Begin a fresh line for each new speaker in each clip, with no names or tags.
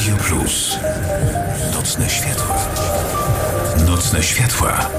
Radio Plus. Nocne światła. Nocne światła.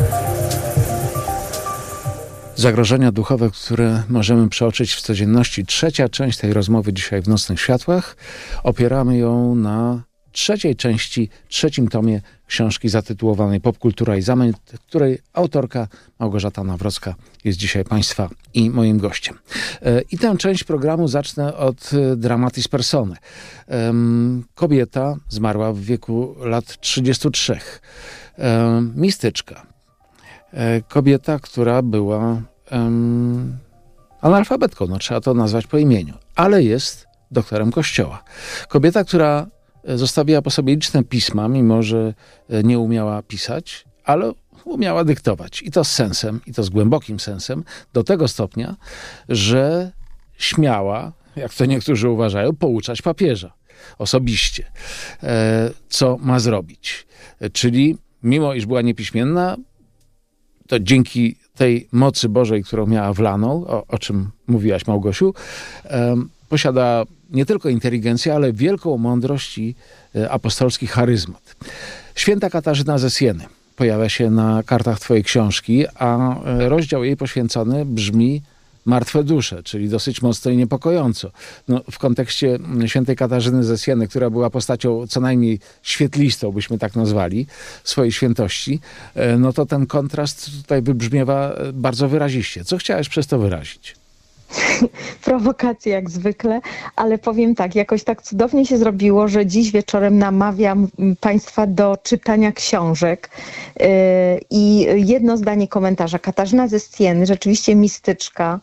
Zagrożenia duchowe, które możemy przeoczyć w codzienności. Trzecia część tej rozmowy dzisiaj w Nocnych Światłach. Opieramy ją na trzeciej części, trzecim tomie książki zatytułowanej Popkultura i zamęt, której autorka Małgorzata Nawrocka jest dzisiaj Państwa i moim gościem. I tę część programu zacznę od dramatis personae. Kobieta zmarła w wieku lat 33. Mistyczka. Kobieta, która była analfabetką, no trzeba to nazwać po imieniu, ale jest doktorem Kościoła. Kobieta, która zostawiła po sobie liczne pisma, mimo że nie umiała pisać, ale umiała dyktować. I to z sensem, i to z głębokim sensem, do tego stopnia, że śmiała, jak to niektórzy uważają, pouczać papieża osobiście, co ma zrobić. Czyli mimo iż była niepiśmienna, to dzięki tej mocy Bożej, którą miała wlaną, o czym mówiłaś, Małgosiu, posiada nie tylko inteligencję, ale wielką mądrość i apostolski charyzmat. Święta Katarzyna ze Sieny pojawia się na kartach twojej książki, a rozdział jej poświęcony brzmi Martwe dusze, czyli dosyć mocno i niepokojąco. No, w kontekście świętej Katarzyny ze Sieny, która była postacią co najmniej świetlistą, byśmy tak nazwali, swojej świętości, no to ten kontrast tutaj wybrzmiewa bardzo wyraziście. Co chciałeś przez to wyrazić?
Prowokacje jak zwykle, ale powiem tak, jakoś tak cudownie się zrobiło, że dziś wieczorem namawiam Państwa do czytania książek i jedno zdanie komentarza. Katarzyna ze Sieny, rzeczywiście mistyczka,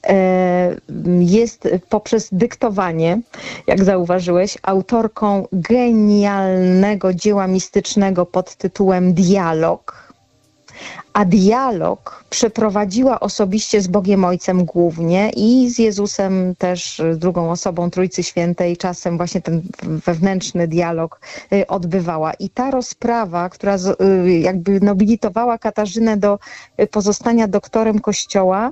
jest poprzez dyktowanie, jak zauważyłeś, autorką genialnego dzieła mistycznego pod tytułem Dialog. A dialog przeprowadziła osobiście z Bogiem Ojcem głównie i z Jezusem też, z drugą osobą Trójcy Świętej, czasem właśnie ten wewnętrzny dialog odbywała. I ta rozprawa, która jakby nobilitowała Katarzynę do pozostania doktorem Kościoła,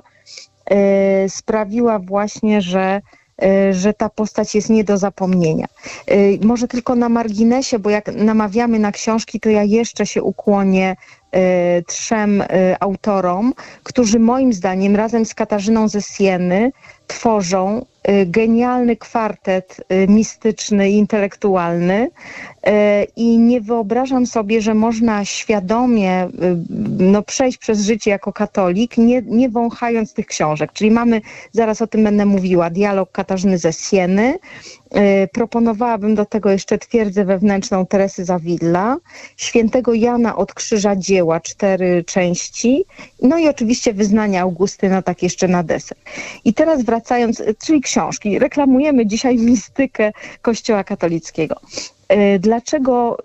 sprawiła właśnie, że ta postać jest nie do zapomnienia. Może tylko na marginesie, bo jak namawiamy na książki, to ja jeszcze się ukłonię trzem autorom, którzy moim zdaniem razem z Katarzyną ze Sieny tworzą genialny kwartet mistyczny i intelektualny i nie wyobrażam sobie, że można świadomie przejść przez życie jako katolik, nie wąchając tych książek. Czyli mamy, zaraz o tym będę mówiła, Dialog Katarzyny ze Sieny. Proponowałabym do tego jeszcze Twierdzę wewnętrzną Teresy z Avila, Świętego Jana od Krzyża Dzieła, 4 części, no i oczywiście Wyznania Augustyna, tak jeszcze na deser. I teraz wracając, czyli książki, reklamujemy dzisiaj mistykę Kościoła katolickiego. Dlaczego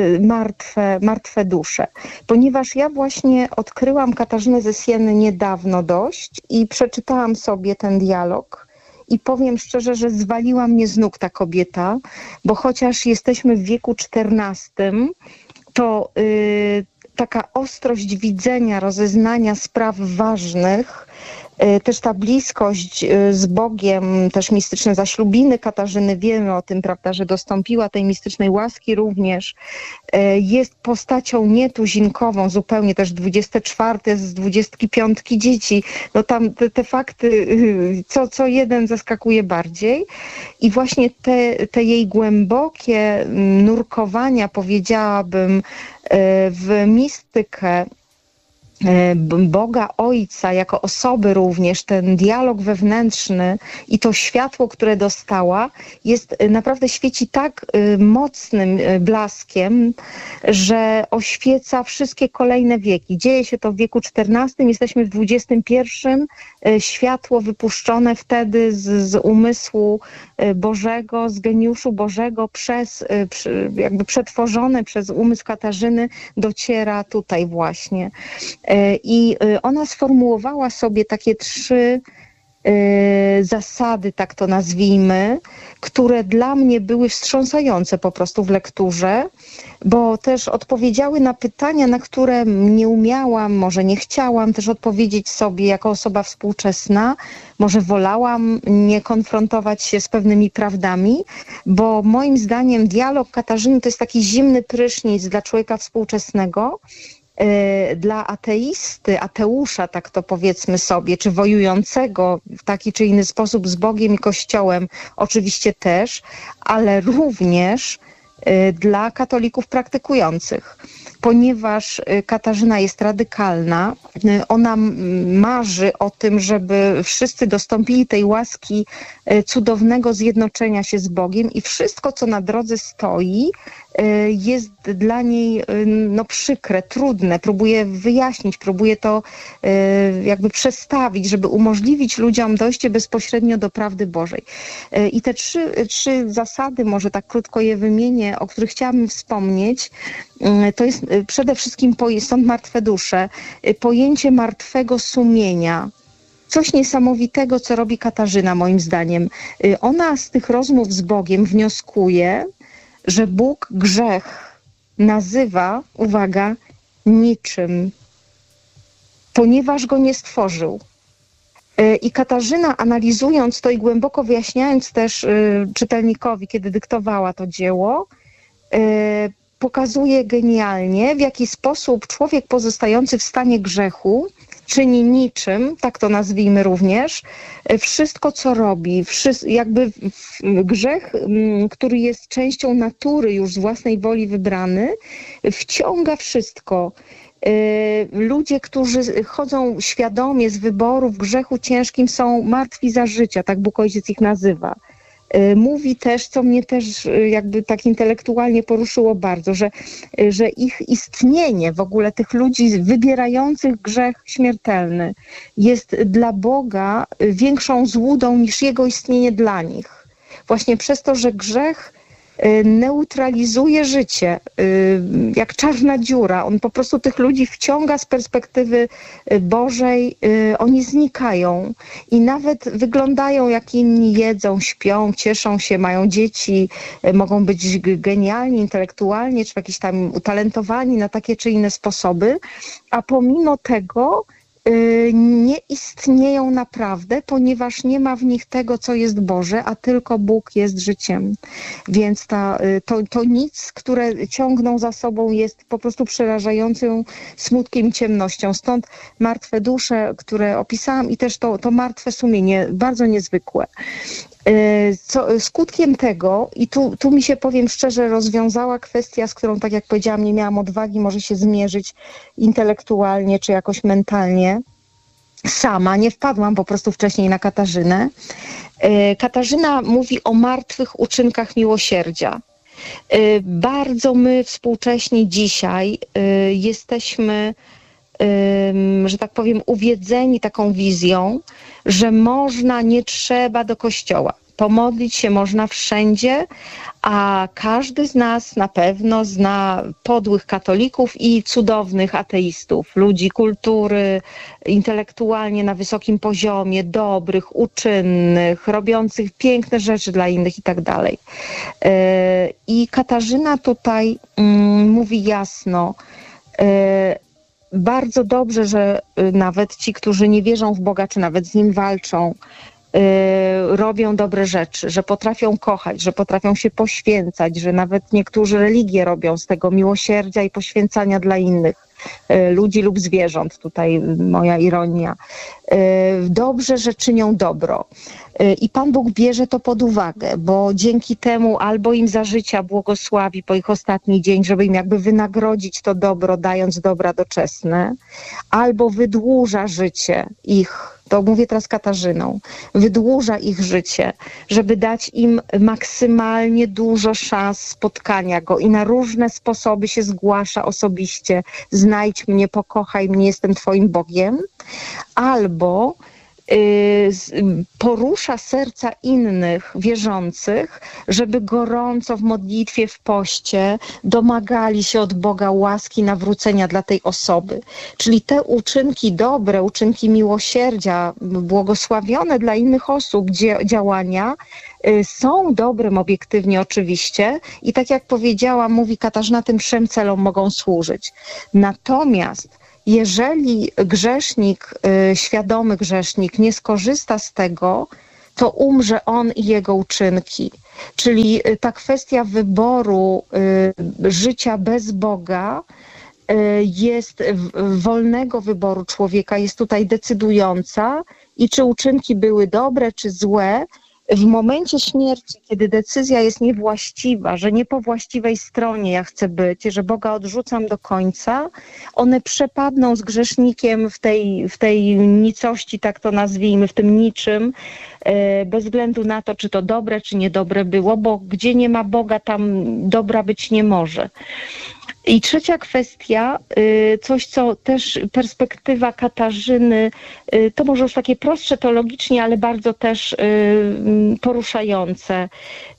martwe dusze? Ponieważ ja właśnie odkryłam Katarzynę ze Sieny niedawno dość i przeczytałam sobie ten dialog i powiem szczerze, że zwaliła mnie z nóg ta kobieta, bo chociaż jesteśmy w wieku XIV, to taka ostrość widzenia, rozeznania spraw ważnych, też ta bliskość z Bogiem, też mistyczne zaślubiny Katarzyny, wiemy o tym, prawda, że dostąpiła tej mistycznej łaski również. Jest postacią nietuzinkową zupełnie, też 24 z 25 dzieci. No tam te fakty, co jeden zaskakuje bardziej. I właśnie te jej głębokie nurkowania, powiedziałabym, w mistykę Boga Ojca jako osoby również, ten dialog wewnętrzny i to światło, które dostała, jest naprawdę świeci tak mocnym blaskiem, że oświeca wszystkie kolejne wieki. Dzieje się to w wieku XIV, jesteśmy w XXI. Światło wypuszczone wtedy z umysłu Bożego, z geniuszu Bożego, jakby przetworzone przez umysł Katarzyny, dociera tutaj właśnie. I ona sformułowała sobie takie 3 zasady, tak to nazwijmy, które dla mnie były wstrząsające po prostu w lekturze, bo też odpowiedziały na pytania, na które nie umiałam, może nie chciałam też odpowiedzieć sobie jako osoba współczesna, może wolałam nie konfrontować się z pewnymi prawdami, bo moim zdaniem dialog Katarzyny to jest taki zimny prysznic dla człowieka współczesnego, dla ateisty, ateusza, tak to powiedzmy sobie, czy wojującego w taki czy inny sposób z Bogiem i Kościołem, oczywiście też, ale również dla katolików praktykujących. Ponieważ Katarzyna jest radykalna, ona marzy o tym, żeby wszyscy dostąpili tej łaski cudownego zjednoczenia się z Bogiem i wszystko, co na drodze stoi, jest dla niej przykre, trudne. Próbuje wyjaśnić, próbuje to jakby przestawić, żeby umożliwić ludziom dojście bezpośrednio do prawdy Bożej. I te trzy zasady, może tak krótko je wymienię, o których chciałabym wspomnieć, to jest przede wszystkim, stąd martwe dusze, pojęcie martwego sumienia. Coś niesamowitego, co robi Katarzyna, moim zdaniem. Ona z tych rozmów z Bogiem wnioskuje, że Bóg grzech nazywa, uwaga, niczym, ponieważ go nie stworzył. I Katarzyna, analizując to i głęboko wyjaśniając też czytelnikowi, kiedy dyktowała to dzieło, pokazuje genialnie, w jaki sposób człowiek pozostający w stanie grzechu czyni niczym, tak to nazwijmy również, wszystko co robi, jakby grzech, który jest częścią natury już z własnej woli wybrany, wciąga wszystko. Ludzie, którzy chodzą świadomie z wyboru w grzechu ciężkim, są martwi za życia, tak Bóg Ojciec ich nazywa. Mówi też, co mnie też jakby tak intelektualnie poruszyło bardzo, że ich istnienie, w ogóle tych ludzi wybierających grzech śmiertelny jest dla Boga większą złudą niż Jego istnienie dla nich. Właśnie przez to, że grzech neutralizuje życie, jak czarna dziura. On po prostu tych ludzi wciąga z perspektywy Bożej, oni znikają i nawet wyglądają jak inni, jedzą, śpią, cieszą się, mają dzieci, mogą być genialni intelektualnie, czy jakieś tam utalentowani na takie czy inne sposoby, a pomimo tego nie istnieją naprawdę, ponieważ nie ma w nich tego, co jest Boże, a tylko Bóg jest życiem. Więc to nic, które ciągną za sobą, jest po prostu przerażającym smutkiem i ciemnością. Stąd martwe dusze, które opisałam, i też to martwe sumienie, bardzo niezwykłe. Skutkiem tego, i tu mi się, powiem szczerze, rozwiązała kwestia, z którą, tak jak powiedziałam, nie miałam odwagi może się zmierzyć intelektualnie czy jakoś mentalnie. Sama nie wpadłam po prostu wcześniej na Katarzynę. Katarzyna mówi o martwych uczynkach miłosierdzia. Bardzo my współcześni dzisiaj jesteśmy, że tak powiem, uwiedzeni taką wizją, że nie trzeba do kościoła. Pomodlić się można wszędzie, a każdy z nas na pewno zna podłych katolików i cudownych ateistów, ludzi kultury, intelektualnie na wysokim poziomie, dobrych, uczynnych, robiących piękne rzeczy dla innych i tak dalej. I Katarzyna tutaj mówi jasno, bardzo dobrze, że nawet ci, którzy nie wierzą w Boga, czy nawet z Nim walczą, robią dobre rzeczy, że potrafią kochać, że potrafią się poświęcać, że nawet niektórzy religie robią z tego miłosierdzia i poświęcania dla innych ludzi lub zwierząt. Tutaj moja ironia. Dobrze, że czynią dobro. I Pan Bóg bierze to pod uwagę, bo dzięki temu albo im za życia błogosławi po ich ostatni dzień, żeby im jakby wynagrodzić to dobro, dając dobra doczesne, albo wydłuża życie ich. To mówię teraz Katarzyną, wydłuża ich życie, żeby dać im maksymalnie dużo szans spotkania Go i na różne sposoby się zgłasza osobiście. Znajdź mnie, pokochaj mnie, jestem Twoim Bogiem. Albo porusza serca innych wierzących, żeby gorąco w modlitwie, w poście domagali się od Boga łaski nawrócenia dla tej osoby. Czyli te uczynki dobre, uczynki miłosierdzia, błogosławione dla innych osób działania są dobrym obiektywnie oczywiście i tak jak powiedziała, mówi Katarzyna, tym trzem celom mogą służyć. Natomiast jeżeli grzesznik, świadomy grzesznik nie skorzysta z tego, to umrze on i jego uczynki. Czyli ta kwestia wyboru życia bez Boga jest wolnego wyboru człowieka, jest tutaj decydująca i czy uczynki były dobre, czy złe, w momencie śmierci, kiedy decyzja jest niewłaściwa, że nie po właściwej stronie ja chcę być, że Boga odrzucam do końca, one przepadną z grzesznikiem w tej nicości, tak to nazwijmy, w tym niczym, bez względu na to, czy to dobre, czy niedobre było, bo gdzie nie ma Boga, tam dobra być nie może. I trzecia kwestia, coś co też perspektywa Katarzyny, to może już takie prostsze teologicznie, ale bardzo też poruszające.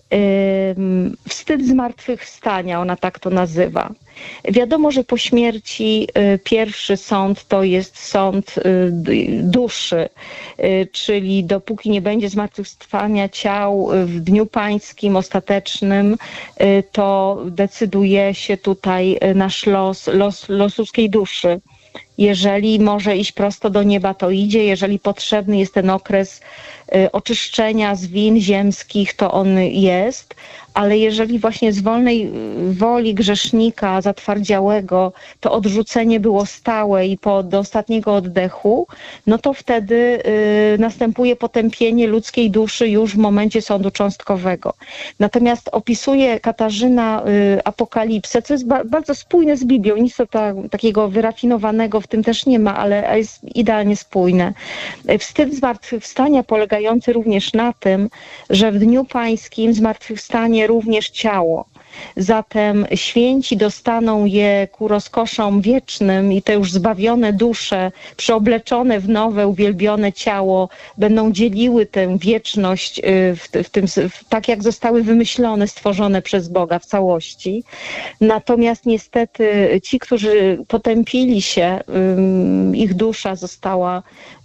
Wstyd zmartwychwstania, ona tak to nazywa. Wiadomo, że po śmierci pierwszy sąd to jest sąd duszy, czyli dopóki nie będzie zmartwychwstania ciał w dniu pańskim ostatecznym, to decyduje się tutaj nasz los ludzkiej duszy. Jeżeli może iść prosto do nieba, to idzie. Jeżeli potrzebny jest ten okres oczyszczenia z win ziemskich, to on jest. Ale jeżeli właśnie z wolnej woli grzesznika zatwardziałego to odrzucenie było stałe i do ostatniego oddechu, no to wtedy następuje potępienie ludzkiej duszy już w momencie sądu cząstkowego. Natomiast opisuje Katarzyna Apokalipsę, co jest bardzo spójne z Biblią, nic takiego wyrafinowanego w tym też nie ma, ale jest idealnie spójne. Wstyd zmartwychwstania polegający również na tym, że w dniu pańskim zmartwychwstanie również ciało. Zatem święci dostaną je ku rozkoszom wiecznym i te już zbawione dusze, przeobleczone w nowe, uwielbione ciało, będą dzieliły tę wieczność tak jak zostały wymyślone, stworzone przez Boga w całości. Natomiast niestety ci, którzy potępili się, ich dusza została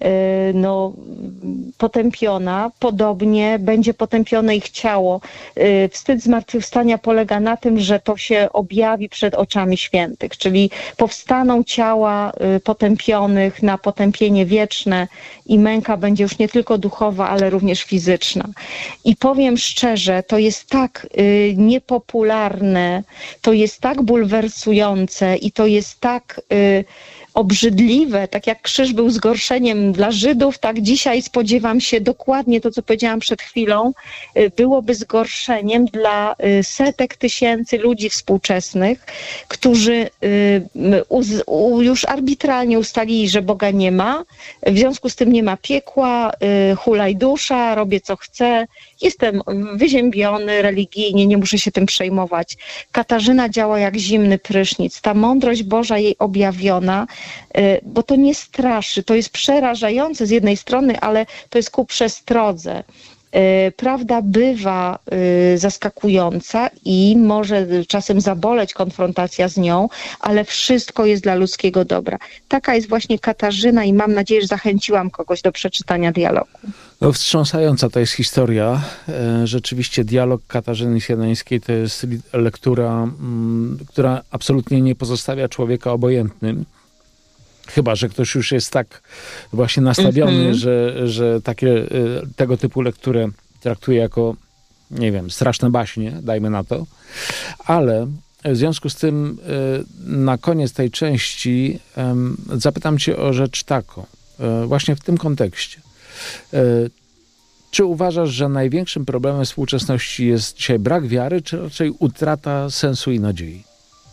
potępiona, podobnie będzie potępione ich ciało. Wstyd zmartwychwstania polega na tym, że to się objawi przed oczami świętych, czyli powstaną ciała potępionych na potępienie wieczne i męka będzie już nie tylko duchowa, ale również fizyczna. I powiem szczerze, to jest tak niepopularne, to jest tak bulwersujące i to jest tak obrzydliwe, tak jak krzyż był zgorszeniem dla Żydów, tak dzisiaj spodziewam się dokładnie to, co powiedziałam przed chwilą, byłoby zgorszeniem dla setek tysięcy ludzi współczesnych, którzy już arbitralnie ustalili, że Boga nie ma, w związku z tym nie ma piekła, hulaj dusza, robię co chcę, jestem wyziębiony religijnie, nie muszę się tym przejmować. Katarzyna działa jak zimny prysznic. Ta mądrość Boża jej objawiona, bo to nie straszy, to jest przerażające z jednej strony, ale to jest ku przestrodze. Prawda bywa zaskakująca i może czasem zaboleć konfrontacja z nią, ale wszystko jest dla ludzkiego dobra. Taka jest właśnie Katarzyna i mam nadzieję, że zachęciłam kogoś do przeczytania dialogu.
No, wstrząsająca to jest historia. Rzeczywiście dialog Katarzyny Sianeńskiej to jest lektura, która absolutnie nie pozostawia człowieka obojętnym. Chyba że ktoś już jest tak właśnie nastawiony, że tego typu lekturę traktuje jako, nie wiem, straszne baśnie, dajmy na to. Ale w związku z tym na koniec tej części zapytam cię o rzecz taką, właśnie w tym kontekście. Czy uważasz, że największym problemem współczesności jest dzisiaj brak wiary, czy raczej utrata sensu i nadziei?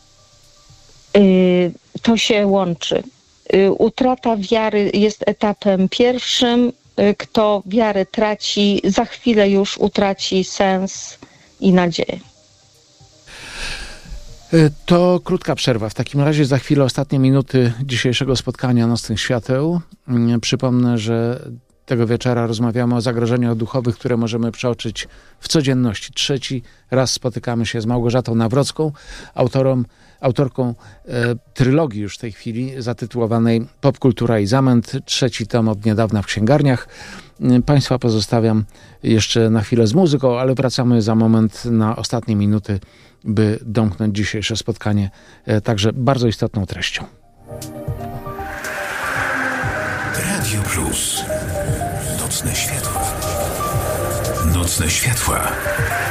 To się łączy. Utrata wiary jest etapem pierwszym. Kto wiarę traci, za chwilę już utraci sens i nadzieję.
To krótka przerwa. W takim razie za chwilę ostatnie minuty dzisiejszego spotkania Nocnych Świateł. Przypomnę, że tego wieczora rozmawiamy o zagrożeniach duchowych, które możemy przeoczyć w codzienności. Trzeci raz spotykamy się z Małgorzatą Nawrocką, autorką trylogii już w tej chwili zatytułowanej Popkultura i zamęt. Trzeci tom od niedawna w księgarniach. Państwa pozostawiam jeszcze na chwilę z muzyką, ale wracamy za moment na ostatnie minuty, by domknąć dzisiejsze spotkanie także bardzo istotną treścią.
Radio Plus. Nocne światła. Nocne światła.